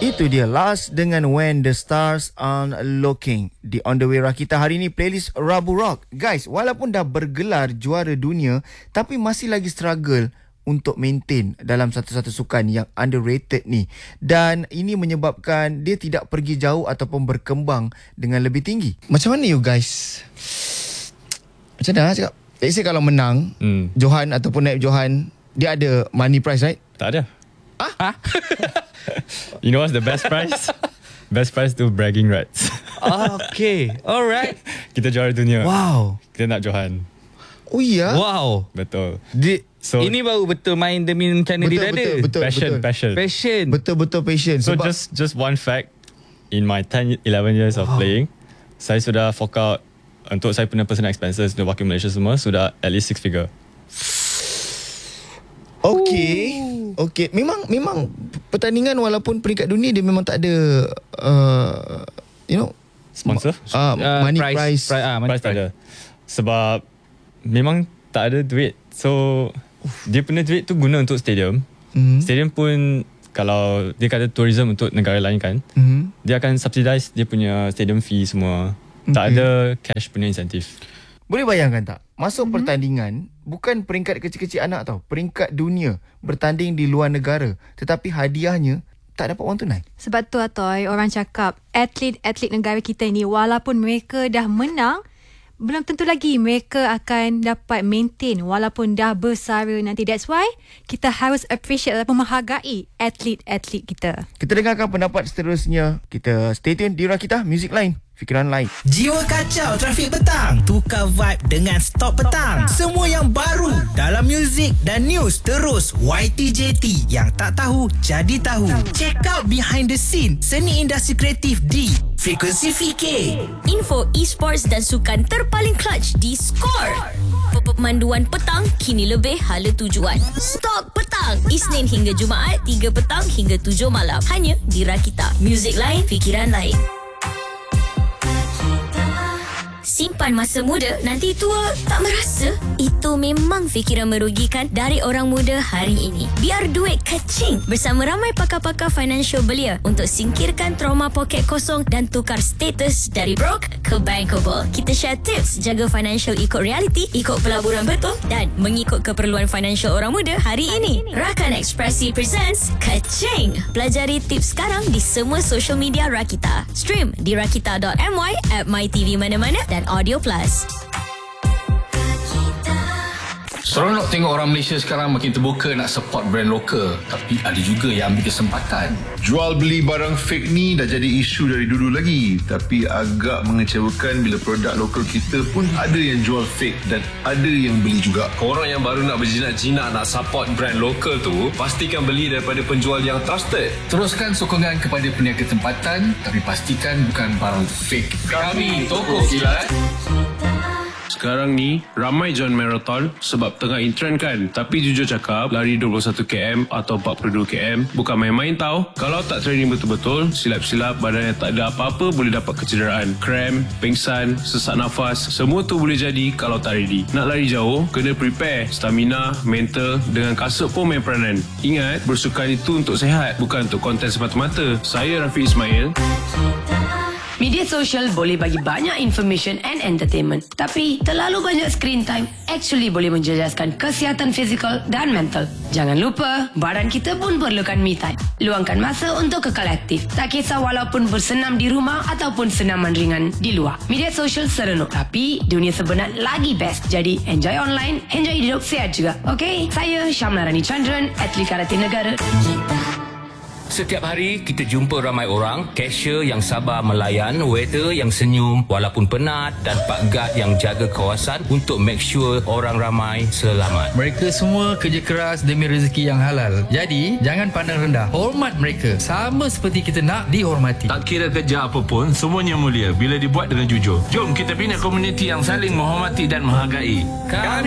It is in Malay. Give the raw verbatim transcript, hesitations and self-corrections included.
Itu dia Last dengan When the Stars Are Looking di On The Way Rakita hari ni, playlist Rabu Rock. Guys, walaupun dah bergelar juara dunia, tapi masih lagi struggle untuk maintain dalam satu-satu sukan yang underrated ni. Dan ini menyebabkan dia tidak pergi jauh ataupun berkembang dengan lebih tinggi. Macam mana you guys? Macam mana nak cakap? Let's say kalau menang hmm. Johan ataupun naib Johan, dia ada money prize, right? Tak ada. Ah? You know what's the best prize? Best prize tu bragging rights. Okay, alright. Kita juara dunia. Wow. Kita nak Johan. Oh iya? Wow. Betul. Di, So, ini baru betul main demi macam betul, dia ada. betul, betul, passion, betul. passion. Passion. Betul-betul passion. So Sebab just just one fact, in my ten, eleven years of wow. playing, saya sudah fork out untuk saya punya personal expenses untuk wakil Malaysia semua sudah at least six figure. Okay. Okay. Memang memang pertandingan walaupun peringkat dunia dia memang tak ada uh, you know, Sponsor? uh, Uh, money prize, prize. prize, ah, money Price tak ada. Sebab memang tak ada duit. So dia punya duit tu guna untuk stadium. Mm-hmm. Stadium pun kalau dia kata tourism untuk negara lain kan, Mm-hmm. dia akan subsidize dia punya stadium fee semua. Okay. Tak ada cash punya insentif. Boleh bayangkan tak? Masuk mm-hmm. pertandingan bukan peringkat kecil-kecil anak tau. Peringkat dunia bertanding di luar negara. Tetapi hadiahnya tak dapat wang tunai. Sebab tu Atoy, orang cakap atlet-atlet negara kita ni walaupun mereka dah menang, belum tentu lagi mereka akan dapat maintain walaupun dah bersara nanti. That's why kita harus appreciate ataupun menghargai atlet-atlet kita. Kita dengarkan pendapat seterusnya. Kita stay tune di Rakita Music Line, fikiran lain. Jiwa kacau trafik petang, tukar vibe dengan Stop Petang. Semua yang baru dalam muzik dan news terus Y T J T, yang tak tahu jadi tahu. Check out behind the scene seni industri kreatif di Frekuensi V K. Info e-sports dan sukan terpaling clutch di Score. Pemanduan petang kini lebih hala tujuan. Stop Petang, Isnin hingga Jumaat tiga petang hingga tujuh malam. Hanya di Rakita. Muzik lain, fikiran lain. Simpan masa muda, nanti tua tak merasa. Itu memang fikiran merugikan dari orang muda hari ini. Biar duit kecing bersama ramai pakar-pakar financial belia untuk singkirkan trauma poket kosong dan tukar status dari broke ke bankable. Kita share tips jaga financial ikut reality, ikut pelaburan betul dan mengikut keperluan financial orang muda hari ini. Rakan Ekspresi presents Kecing. Pelajari tips sekarang di semua social media Rakita. Stream di rakita dot my, app MyTV mana-mana dan Audio Plus. Seronok tengok orang Malaysia sekarang makin terbuka nak support brand lokal. Tapi ada juga yang ambil kesempatan. Jual beli barang fake ni dah jadi isu dari dulu lagi. Tapi agak mengecewakan bila produk lokal kita pun ada yang jual fake dan ada yang beli juga. Korang yang baru nak berjinak-jinak nak support brand lokal tu, pastikan beli daripada penjual yang trusted. Teruskan sokongan kepada peniaga tempatan, tapi pastikan bukan barang fake. Kami Toko Kilat. Sekarang ni ramai join marathon sebab tengah in trend kan. Tapi jujur cakap, lari dua puluh satu kilometer atau empat puluh dua kilometer bukan main-main tau. Kalau tak training betul-betul, silap-silap badan yang tak ada apa-apa boleh dapat kecederaan, kram, pingsan, sesak nafas. Semua tu boleh jadi kalau tak ready. Nak lari jauh, kena prepare stamina, mental. Dengan kasut pun main peranan. Ingat, bersukan itu untuk sehat, bukan untuk konten semata-mata. Saya Rafiq Ismail. Media sosial boleh bagi banyak information and entertainment. Tapi terlalu banyak screen time actually boleh menjejaskan kesihatan fizikal dan mental. Jangan lupa, badan kita pun perlukan me time. Luangkan masa untuk kekal aktif. Tak kisah walaupun bersenam di rumah ataupun senaman ringan di luar. Media sosial seronok, tapi dunia sebenar lagi best. Jadi enjoy online, enjoy hidup sihat juga. Okay, saya Syamla Rani Chandran, atlet karate negara. Setiap hari kita jumpa ramai orang, cashier yang sabar melayan, waiter yang senyum walaupun penat dan Pak Guard yang jaga kawasan untuk make sure orang ramai selamat. Mereka semua kerja keras demi rezeki yang halal. Jadi, jangan pandang rendah. Hormat mereka sama seperti kita nak dihormati. Tak kira kerja apa pun, semuanya mulia bila dibuat dengan jujur. Jom kita bina komuniti yang saling menghormati dan menghargai. Kami